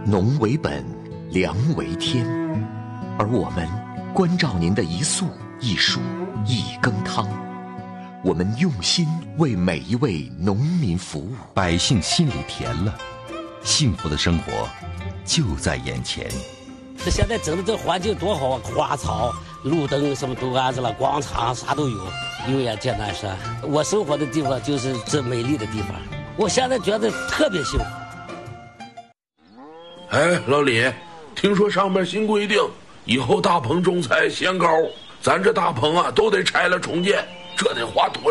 农为本，粮为天，而我们关照您的一粟一蔬一羹汤，我们用心为每一位农民服务， 百姓心里甜了，幸福的生活就在眼前。 现在整的这环境多好啊，花草、路灯什么都安置了，广场啥都有，油盐剑南山。我生活的地方就是这美丽的地方，我现在觉得特别幸福。 哎，老李，听说上面新规定，以后大棚种菜限高，咱这大棚啊都得拆了重建，这得花多